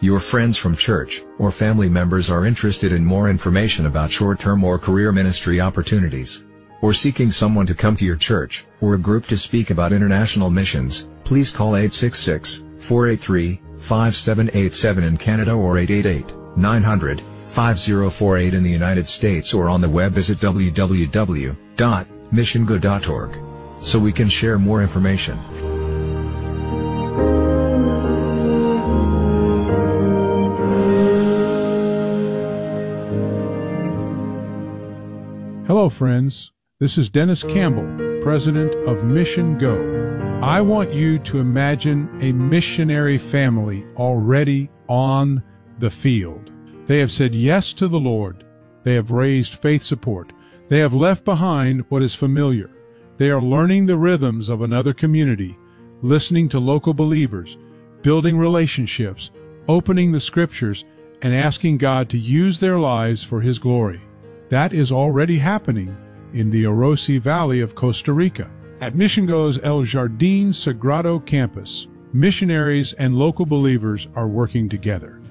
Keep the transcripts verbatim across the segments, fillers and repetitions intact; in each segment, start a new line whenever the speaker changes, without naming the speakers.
your friends from church or family members are interested in more information about short-term or career ministry opportunities, or seeking someone to come to your church or a group to speak about international missions, please call eight six six, four eight three, five seven eight seven in Canada or eight eight eight, nine hundred, five zero four eight in the United States, or on the web visit w w w dot mission go dot org so we can share more information.
Hello friends, this is Dennis Campbell, President of Mission Go. I want you to imagine a missionary family already on the field. They have said yes to the Lord. They have raised faith support. They have left behind what is familiar. They are learning the rhythms of another community, listening to local believers, building relationships, opening the scriptures, and asking God to use their lives for His glory. That is already happening in the Orosi Valley of Costa Rica. At Mission Go's El Jardín Sagrado campus, missionaries and local believers are working together.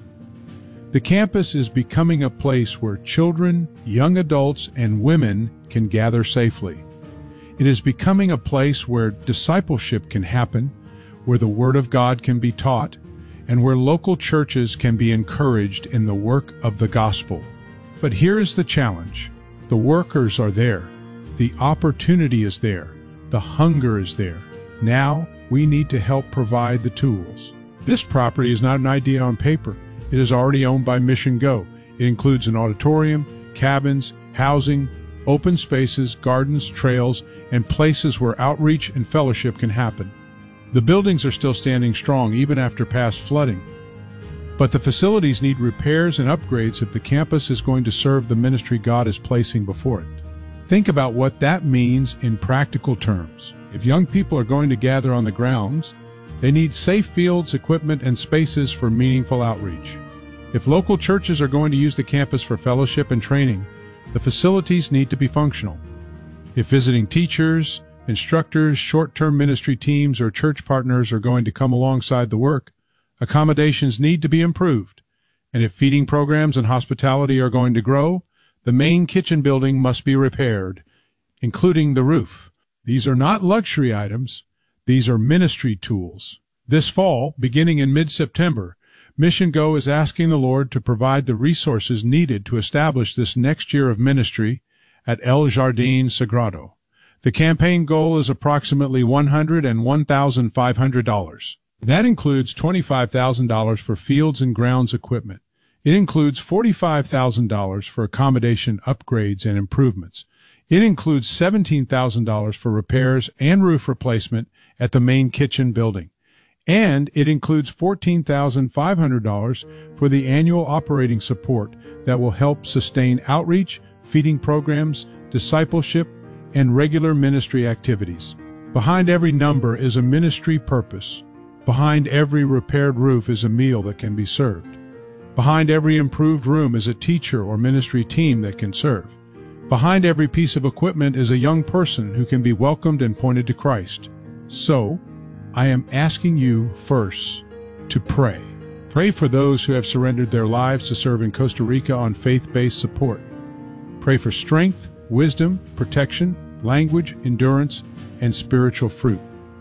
The campus is becoming a place where children, young adults, and women can gather safely. It is becoming a place where discipleship can happen, where the Word of God can be taught, and where local churches can be encouraged in the work of the gospel. But here is the challenge. The workers are there. The opportunity is there. The hunger is there. Now we need to help provide the tools. This property is not an idea on paper. It is already owned by Mission Go. It includes an auditorium, cabins, housing, open spaces, gardens, trails, and places where outreach and fellowship can happen. The buildings are still standing strong even after past flooding. But the facilities need repairs and upgrades if the campus is going to serve the ministry God is placing before it. Think about what that means in practical terms. If young people are going to gather on the grounds, they need safe fields, equipment, and spaces for meaningful outreach. If local churches are going to use the campus for fellowship and training, the facilities need to be functional. If visiting teachers, instructors, short-term ministry teams, or church partners are going to come alongside the work, accommodations need to be improved. And if feeding programs and hospitality are going to grow, the main kitchen building must be repaired, including the roof. These are not luxury items. These are ministry tools. This fall, beginning in mid-September, Mission Go is asking the Lord to provide the resources needed to establish this next year of ministry at El Jardín Sagrado. The campaign goal is approximately one hundred one thousand five hundred dollars. That includes twenty-five thousand dollars for fields and grounds equipment. It includes forty-five thousand dollars for accommodation upgrades and improvements. It includes seventeen thousand dollars for repairs and roof replacement at the main kitchen building. And it includes fourteen thousand five hundred dollars for the annual operating support that will help sustain outreach, feeding programs, discipleship, and regular ministry activities. Behind every number is a ministry purpose. Behind every repaired roof is a meal that can be served. Behind every improved room is a teacher or ministry team that can serve. Behind every piece of equipment is a young person who can be welcomed and pointed to Christ. So, I am asking you first to pray. Pray for those who have surrendered their lives to serve in Costa Rica on faith-based support. Pray for strength, wisdom, protection, language, endurance, and spiritual fruit.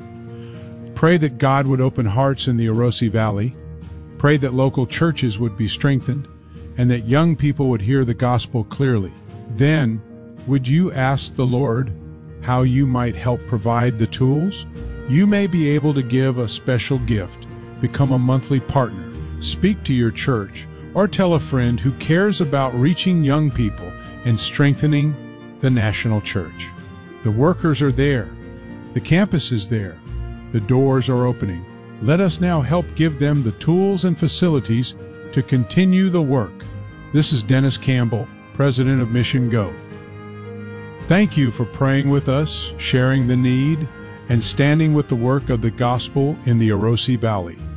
Pray that God would open hearts in the Orosi Valley. Pray that local churches would be strengthened and that young people would hear the gospel clearly. Then, would you ask the Lord how you might help provide the tools? You may be able to give a special gift, become a monthly partner, speak to your church, or tell a friend who cares about reaching young people and strengthening the national church. The workers are there. The campus is there. The doors are opening. Let us now help give them the tools and facilities to continue the work. This is Dennis Campbell, President of Mission Go. Thank you for praying with us, sharing the need, and standing with the work of the gospel in the Orosi Valley.